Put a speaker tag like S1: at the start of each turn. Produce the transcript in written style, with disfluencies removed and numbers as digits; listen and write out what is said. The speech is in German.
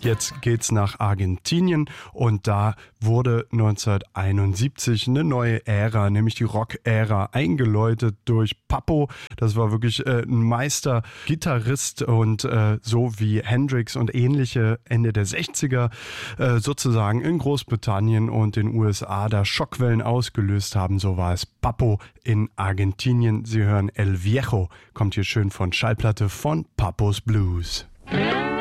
S1: Jetzt geht's nach Argentinien und da wurde 1971 eine neue Ära, nämlich die Rock-Ära, eingeläutet durch Papo. Das war wirklich ein Meister-Gitarrist und so wie Hendrix und ähnliche Ende der 60er sozusagen in Großbritannien und den USA da Schockwellen ausgelöst haben, so war es Papo in Argentinien. Sie hören El Viejo, kommt hier schön von Schallplatte von Papos Blues.